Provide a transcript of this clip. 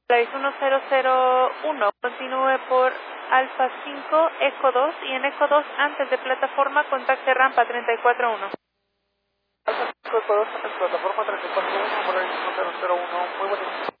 Place 1001, continúe por Alfa 5, Eco 2 y en Eco 2 antes de plataforma contacte rampa 341. Alfa 5 Eco 2 en plataforma 341, Place 1001, muy buen día.